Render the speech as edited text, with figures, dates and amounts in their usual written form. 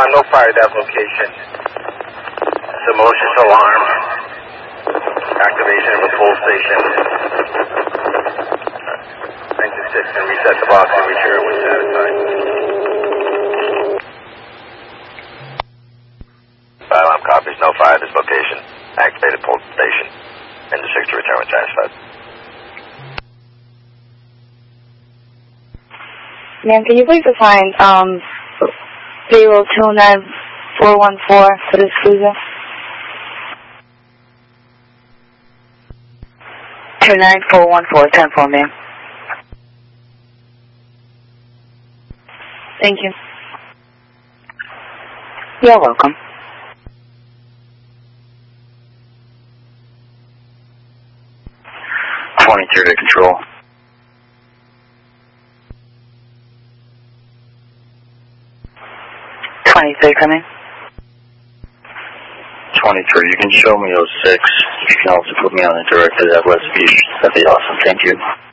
no fire at that location. It's a malicious alarm. Activation of a pull station. Engine 6 can reset the box and reach here when satisfied. Fire alarm copies, no fire at this location. Activated pull station. Engine 6 to return when satisfied. Ma'am, can you please assign payroll 29414 for this cruiser? 29414, 10-4, ma'am. Thank you. You're welcome. Twenty-two to control. 23 coming. 23, you can show me 06. You can also put me on the director of that West Beach. That'd be awesome. Thank you.